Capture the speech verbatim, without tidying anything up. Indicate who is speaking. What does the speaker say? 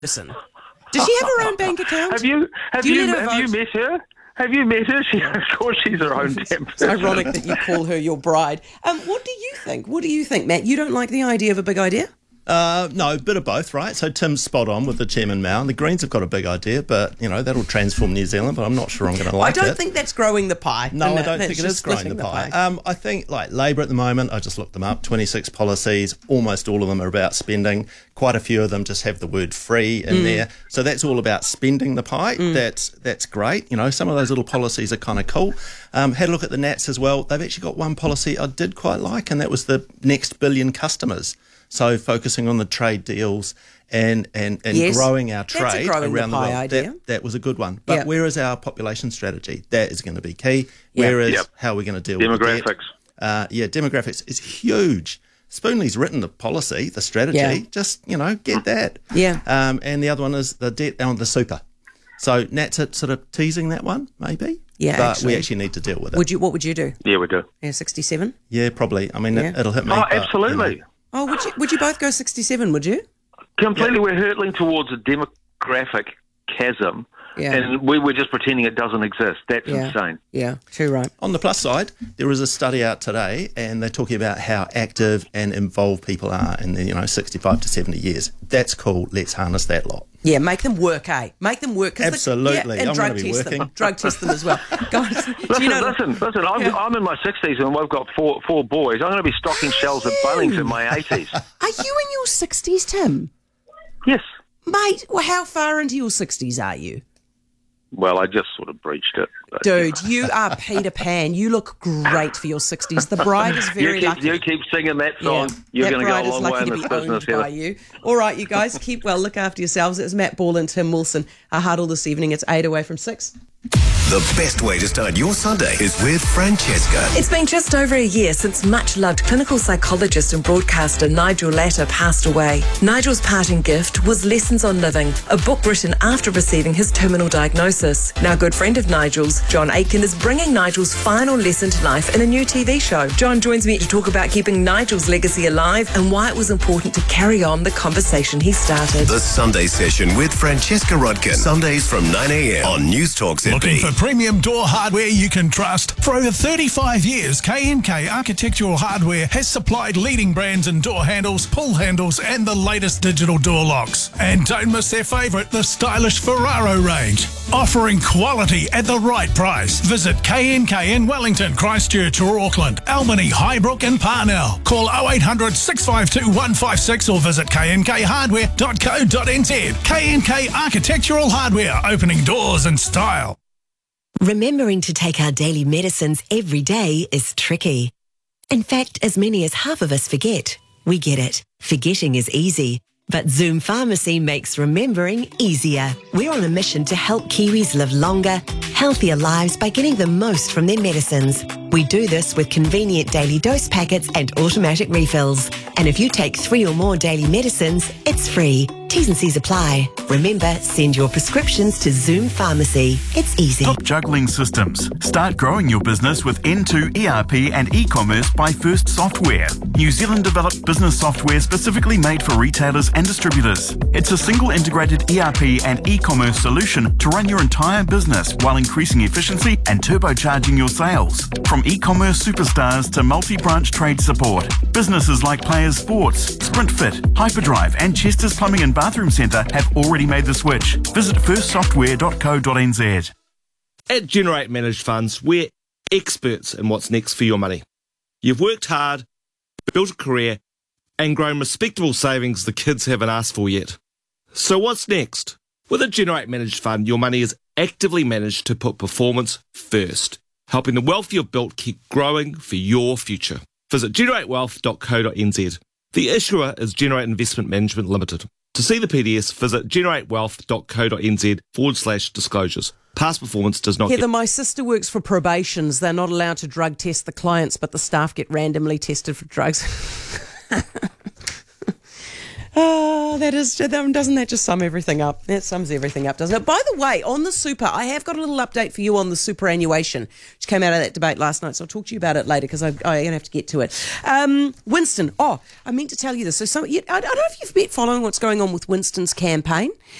Speaker 1: Listen, does she have her own bank account?
Speaker 2: Have you have
Speaker 1: Do you
Speaker 2: you,
Speaker 1: let her
Speaker 2: have you
Speaker 1: vote?
Speaker 2: met her? Have you met her? She, of course, she's her own damn
Speaker 1: It's ironic that you call her your bride. Um, what do you think? What do you think, Matt? You don't like the idea of a big idea?
Speaker 3: Uh, no, a bit of both, right? So Tim's spot on with the Chairman Mao. The Greens have got a big idea, but, you know, that'll transform New Zealand, but I'm not sure I'm going to like it.
Speaker 1: I don't think that's growing the pie.
Speaker 3: No, I
Speaker 1: Matt.
Speaker 3: don't
Speaker 1: That's
Speaker 3: think it
Speaker 1: just
Speaker 3: is growing
Speaker 1: splitting
Speaker 3: the pie. Um, I think, like, Labour at the moment, I just looked them up, twenty-six policies, almost all of them are about spending. Quite a few of them just have the word free in mm. there. So that's all about spending the pie. Mm. That's that's great. You know, some of those little policies are kind of cool. Um, had a look at the Nats as well. They've actually got one policy I did quite like, and that was the next billion customers. So focusing on the trade deals and, and, and
Speaker 1: yes,
Speaker 3: growing our trade
Speaker 1: growing
Speaker 3: around
Speaker 1: the,
Speaker 3: the world.
Speaker 1: idea.
Speaker 3: That, that was a good one. But
Speaker 1: yeah.
Speaker 3: where is our population strategy? That is going to be key. Where
Speaker 1: yeah.
Speaker 3: is
Speaker 2: yep.
Speaker 3: how are we going to deal
Speaker 2: demographics.
Speaker 3: with the debt? Uh, yeah, demographics is huge. Spoonley's written the policy, the strategy.
Speaker 1: Yeah.
Speaker 3: Just, you know, get that.
Speaker 1: Yeah.
Speaker 3: Um, and the other one is the debt on the super. So Nat's sort of teasing that one, maybe.
Speaker 1: Yeah,
Speaker 3: but
Speaker 1: actually.
Speaker 3: we actually need to deal with it.
Speaker 1: Would you? What would you do?
Speaker 2: Yeah, we do.
Speaker 1: Yeah, sixty-seven.
Speaker 3: Yeah, probably. I mean,
Speaker 1: Yeah.
Speaker 3: it, it'll hit me.
Speaker 2: Oh,
Speaker 3: but,
Speaker 2: absolutely.
Speaker 3: you know.
Speaker 1: Oh, would you? Would you both go sixty-seven? Would you?
Speaker 2: Completely. We're hurtling towards a demographic chasm,
Speaker 1: Yeah.
Speaker 2: and we were just pretending it doesn't exist. That's
Speaker 1: Yeah.
Speaker 2: insane.
Speaker 1: Yeah, too right.
Speaker 3: On the plus side, there is a study out today, and they're talking about how active and involved people are in the, you know, sixty-five to seventy years. That's cool. Let's harness that lot.
Speaker 1: Yeah, make them work, eh? Make them work. 'cause
Speaker 3: Absolutely.
Speaker 1: The, yeah, and
Speaker 3: I'm
Speaker 1: drug
Speaker 3: gonna be
Speaker 1: test
Speaker 3: working.
Speaker 1: them. Drug test them as well. Guys,
Speaker 2: Listen,
Speaker 1: do you know,
Speaker 2: listen, listen. I'm,
Speaker 1: Yeah.
Speaker 2: I'm in my sixties and we've got four four boys. I'm going to be stocking shelves at Bunnings in my eighties.
Speaker 1: Are you in your sixties, Tim?
Speaker 2: Yes.
Speaker 1: Mate, well, how far into your sixties are you?
Speaker 2: Well, I just sort of breached it. But,
Speaker 1: Dude, you are Peter Pan. You look great for your sixties. The bride is very
Speaker 2: you keep,
Speaker 1: lucky.
Speaker 2: You keep singing that
Speaker 1: Yeah,
Speaker 2: song. You're
Speaker 1: that
Speaker 2: going to go
Speaker 1: bride
Speaker 2: a
Speaker 1: is
Speaker 2: long way
Speaker 1: lucky
Speaker 2: in
Speaker 1: to
Speaker 2: this
Speaker 1: be
Speaker 2: business.
Speaker 1: owned by
Speaker 2: Heather.
Speaker 1: you. All right, you guys, keep well. Look after yourselves. It's Matt Ball and Tim Wilson. Our huddle this evening. It's eight away from six.
Speaker 4: The best way to start your Sunday is with Francesca.
Speaker 5: It's been just over a year since much-loved clinical psychologist and broadcaster Nigel Latta passed away. Nigel's parting gift was Lessons on Living, a book written after receiving his terminal diagnosis. Now, a good friend of Nigel's, John Aitken, is bringing Nigel's final lesson to life in a new T V show. John joins me to talk about keeping Nigel's legacy alive and why it was important to carry on the conversation he started.
Speaker 4: The Sunday Session with Francesca Rodkin. Sundays from nine a.m. on News Talk Z B.
Speaker 6: Looking for premium door hardware you can trust? For over thirty-five years, K and K Architectural Hardware has supplied leading brands in door handles, pull handles and the latest digital door locks. And don't miss their favourite, the stylish Ferraro range. Offering quality at the right price. Visit K and K in Wellington, Christchurch or Auckland, Albany, Highbrook and Parnell. Call oh eight hundred, six five two, one five six or visit k n k hardware dot co dot n z. K and K Architectural Hardware, opening doors in style.
Speaker 7: Remembering to take our daily medicines every day is tricky. In fact, as many as half of us forget. We get it. Forgetting is easy. But Zoom Pharmacy makes remembering easier. We're on a mission to help Kiwis live longer, healthier lives by getting the most from their medicines. We do this with convenient daily dose packets and automatic refills. And if you take three or more daily medicines, it's free. T's and C's apply. Remember, send your prescriptions to Zoom Pharmacy. It's easy.
Speaker 8: Stop juggling systems. Start growing your business with N two E R P and e-commerce by First Software. New Zealand developed business software specifically made for retailers and distributors. It's a single integrated E R P and e-commerce solution to run your entire business while increasing efficiency and turbocharging your sales. From e-commerce superstars to multi-branch trade support, businesses like Players Sports, SprintFit, Hyperdrive and Chester's Plumbing and Bathroom Centre have already made the switch. Visit first software dot co dot n z.
Speaker 9: At Generate Managed Funds, we're experts in what's next for your money. You've worked hard, built a career, and grown respectable savings the kids haven't asked for yet. So what's next? With a Generate Managed Fund, your money is actively managed to put performance first, helping the wealth you've built keep growing for your future. Visit generate wealth dot co dot n z. The issuer is Generate Investment Management Limited. To see the P D S, visit generate wealth dot co dot n z forward slash disclosures. Past performance does not
Speaker 1: Heather,
Speaker 9: get...
Speaker 1: my sister works for probations. They're not allowed to drug test the clients, but the staff get randomly tested for drugs. Oh, that is, doesn't that just sum everything up? That sums everything up, doesn't it? By the way, on the super, I have got a little update for you on the superannuation, which came out of that debate last night, so I'll talk to you about it later because I'm going to have to get to it. Um, Winston, oh, I meant to tell you this. So some, I don't know if you've been following what's going on with Winston's campaign.